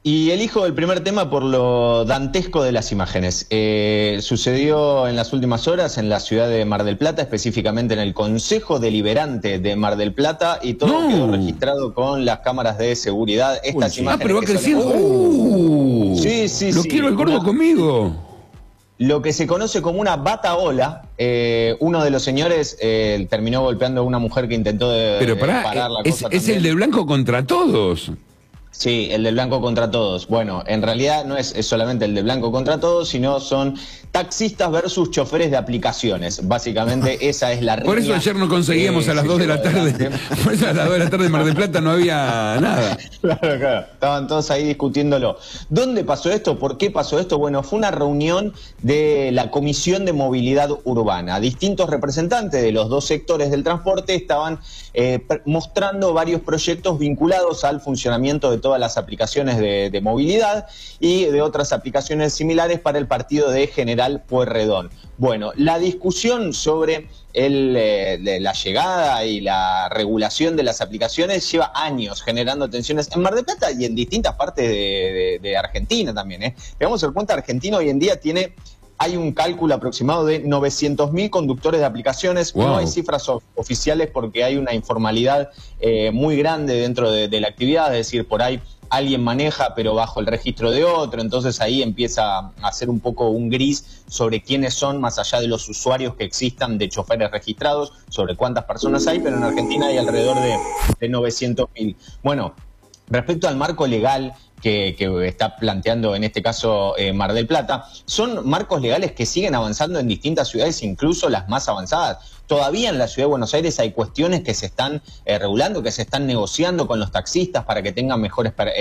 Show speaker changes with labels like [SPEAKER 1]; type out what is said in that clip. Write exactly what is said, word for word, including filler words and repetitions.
[SPEAKER 1] Y elijo el primer tema por lo dantesco de las imágenes. Eh, sucedió en las últimas horas en la ciudad de Mar del Plata, específicamente en el Consejo Deliberante de Mar del Plata, y todo
[SPEAKER 2] no.
[SPEAKER 1] quedó registrado con las cámaras de seguridad. Estas
[SPEAKER 2] Uy,
[SPEAKER 1] imágenes
[SPEAKER 2] ah, pero va
[SPEAKER 1] que
[SPEAKER 2] creciendo.
[SPEAKER 1] solemos...
[SPEAKER 2] Uh,
[SPEAKER 1] sí, sí,
[SPEAKER 2] lo
[SPEAKER 1] sí.
[SPEAKER 2] quiero el gordo
[SPEAKER 1] Una...
[SPEAKER 2] conmigo.
[SPEAKER 1] Lo que se conoce como una bataola. Eh, uno de los señores eh, terminó golpeando a una mujer que intentó de,
[SPEAKER 2] pero pará,
[SPEAKER 1] de parar la
[SPEAKER 2] es,
[SPEAKER 1] cosa
[SPEAKER 2] es
[SPEAKER 1] también.
[SPEAKER 2] el de blanco contra todos.
[SPEAKER 1] Sí, el del blanco contra todos. Bueno, en realidad no es, es solamente el de blanco contra todos, sino son taxistas versus choferes de aplicaciones. Básicamente esa es la riña.
[SPEAKER 2] Por eso ayer no conseguíamos a las dos de la tarde. Por eso a las dos de la tarde en Mar del Plata no había nada.
[SPEAKER 1] Claro, claro. Estaban todos ahí discutiéndolo. ¿Dónde pasó esto? ¿Por qué pasó esto? Bueno, fue una reunión de la Comisión de Movilidad Urbana. Distintos representantes de los dos sectores del transporte estaban eh, mostrando varios proyectos vinculados al funcionamiento de todas las aplicaciones de, de movilidad y de otras aplicaciones similares para el partido de General Pueyrredón. Bueno, la discusión sobre el, eh, de la llegada y la regulación de las aplicaciones lleva años generando tensiones en Mar del Plata y en distintas partes de, de, de Argentina también. ¿eh? Digamos, el cuenta Argentina hoy en día tiene... Hay un cálculo aproximado de novecientos mil conductores de aplicaciones. Wow. No hay cifras of oficiales porque hay una informalidad eh, muy grande dentro de, de la actividad. Es decir, por ahí alguien maneja pero bajo el registro de otro. Entonces ahí empieza a hacer un poco un gris sobre quiénes son, más allá de los usuarios que existan de choferes registrados, sobre cuántas personas hay. Pero en Argentina hay alrededor de, de novecientos mil. Bueno, respecto al marco legal que, que está planteando en este caso eh, Mar del Plata, son marcos legales que siguen avanzando en distintas ciudades, incluso las más avanzadas. Todavía en la ciudad de Buenos Aires hay cuestiones que se están eh, regulando, que se están negociando con los taxistas para que tengan mejores